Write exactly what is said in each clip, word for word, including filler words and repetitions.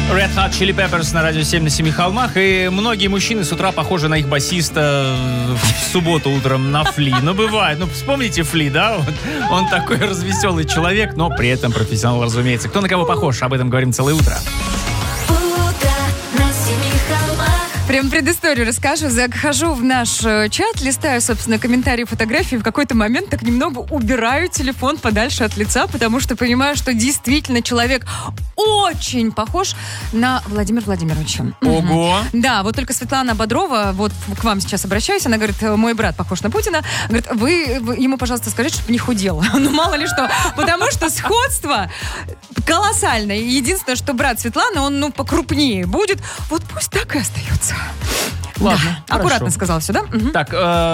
Red Hot Chili Peppers на радио семь на семи холмах. И многие мужчины с утра похожи на их басиста в субботу утром на Фли. Ну, бывает. Ну, вспомните Фли, да? Он, он такой развеселый человек, но при этом профессионал, разумеется. Кто на кого похож? Об этом говорим целое утро. Прям предысторию расскажу. Захожу в наш чат, листаю, собственно, комментарии, фотографии. В какой-то момент так немного убираю телефон подальше от лица, потому что понимаю, что действительно человек очень похож на Владимира Владимировича. Ого! Угу. Да, вот только Светлана Бодрова, вот к вам сейчас обращаюсь, она говорит, мой брат похож на Путина. Говорит, вы, вы ему, пожалуйста, скажите, чтобы не худел. Ну, мало ли что. Потому что сходство колоссальное. Единственное, что брат Светланы, он, ну, покрупнее будет. Вот пусть так и остается. Ладно, да, аккуратно сказал все, да? Угу. Так,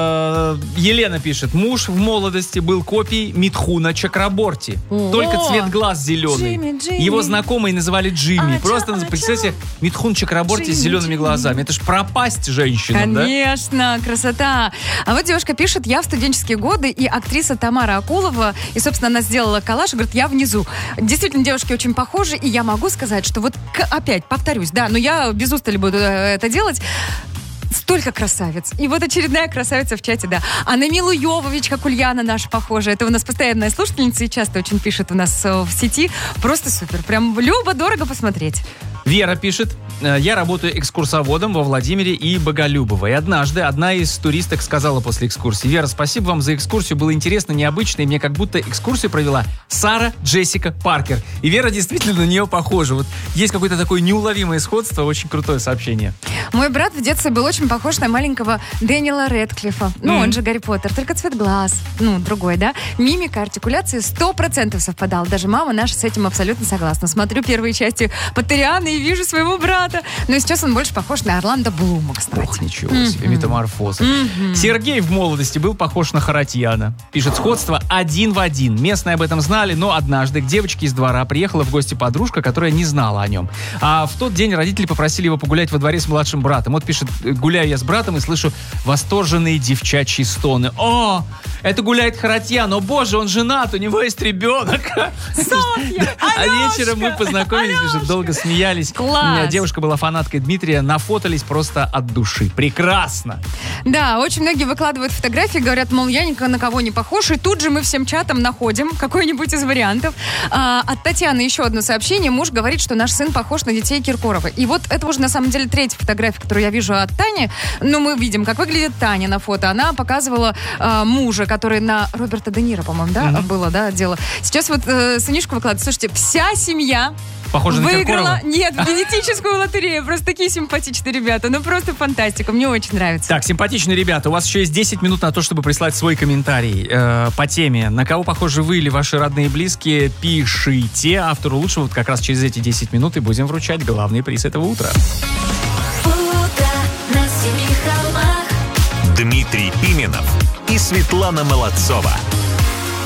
э, Елена пишет. Муж в молодости был копией Митхуна Чакраборти. О, Только цвет глаз зеленый. Джимми, Джимми. Его знакомые называли Джимми. А, Просто, чё, а, представьте, Митхун Чакраборти Джимми, с зелеными Джимми. глазами. Это ж пропасть женщинам, да? Конечно, красота. А вот девушка пишет, я в студенческие годы, и актриса Тамара Акулова, и, собственно, она сделала коллаж, и говорит, я внизу. Действительно, девушки очень похожи, и я могу сказать, что вот к- опять, повторюсь, да, но я без устали буду э, это делать. Столько красавиц. И вот очередная красавица в чате, да. А на Милу Йовович, как Ульяна наша похожа. Это у нас постоянная слушательница и часто очень пишет у нас в сети. Просто супер. Прям любо-дорого посмотреть. Вера пишет, я работаю экскурсоводом во Владимире и Боголюбово. И однажды одна из туристок сказала после экскурсии: Вера, спасибо вам за экскурсию, было интересно, необычно, и мне как будто экскурсию провела Сара Джессика Паркер. И Вера действительно на нее похожа. Вот есть какое-то такое неуловимое сходство, очень крутое сообщение. Мой брат в детстве был очень похож на маленького Дэниела Рэдклиффа. Ну, Mm. он же Гарри Поттер, только цвет глаз. Ну, другой, да? Мимика, артикуляция сто процентов совпадала. Даже мама наша с этим абсолютно согласна. Смотрю первые части Поттерианы и вижу своего брата. Но сейчас он больше похож на Орландо Блума, кстати. Ох, ничего себе, метаморфоза. Сергей в молодости был похож на Харатьяна. Пишет, сходство один в один. Местные об этом знали, но однажды к девочке из двора приехала в гости подружка, которая не знала о нем. А в тот день родители попросили его погулять во дворе с младшим братом. Вот пишет, гуляю я с братом и слышу восторженные девчачьи стоны. О, это гуляет Харатьян, о боже, он женат, у него есть ребенок. Софья, А Алёшка, вечером мы познакомились, пишет, долго смеялись. Класс. Девушка была фанаткой Дмитрия, нафотались просто от души. Прекрасно. Да, очень многие выкладывают фотографии, говорят, мол, я ни на кого не похож, и тут же мы всем чатом находим какой-нибудь из вариантов. А, от Татьяны еще одно сообщение. Муж говорит, что наш сын похож на детей Киркорова. И вот это уже на самом деле третья фотография, которую я вижу от Тани. Но мы видим, как выглядит Таня на фото. Она показывала а, мужа, который на Роберта Де Ниро, по-моему, да, mm-hmm. было, да, дело. Сейчас вот э, сынишку выкладывает. Слушайте, вся семья Похоже на выиграла, Киркорова? нет, генетическую лотерею. Просто такие симпатичные ребята. Ну, просто фантастика. Мне очень нравится. Так, симпатичные ребята, у вас еще есть десять минут на то, чтобы прислать свой комментарий э, по теме. На кого похожи вы или ваши родные и близкие, пишите. Автору лучше вот как раз через эти десять минут и будем вручать главный приз этого утра. Дмитрий Пименов и Светлана Молодцова.